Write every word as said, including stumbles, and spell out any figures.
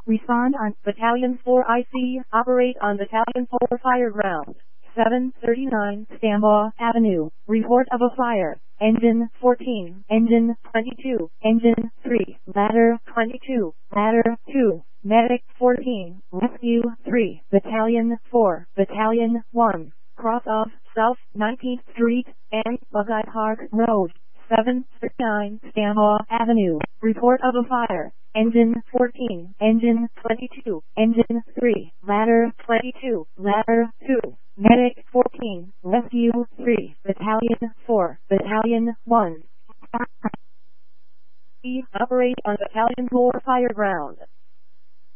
Respond on Battalion four I C. Operate on Battalion four fire ground. seven thirty-nine Stambaugh Avenue. Report of a fire. Engine fourteen. Engine twenty-two. Engine three. Ladder twenty-two. Ladder two. Medic fourteen. Rescue three. Battalion four. Battalion one. Cross of South nineteenth Street and Buckeye Park Road. seven thirty-nine Stambaugh Avenue. Report of a fire. Engine fourteen. Engine twenty-two. Engine three. Ladder twenty-two. Ladder two. Medic fourteen. Rescue three. Battalion four. Battalion one. Operate on Battalion four fire ground.